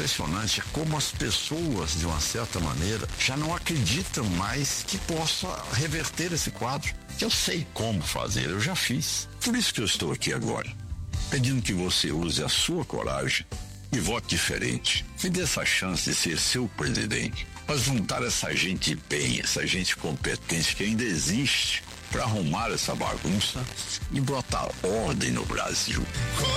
impressionante como as pessoas, de uma certa maneira, já não acreditam mais que possa reverter esse quadro. Eu sei como fazer, eu já fiz. Por isso que eu estou aqui agora, pedindo que você use a sua coragem e vote diferente. Me dê essa chance de ser seu presidente, para juntar essa gente bem, essa gente competente que ainda existe, para arrumar essa bagunça e botar ordem no Brasil.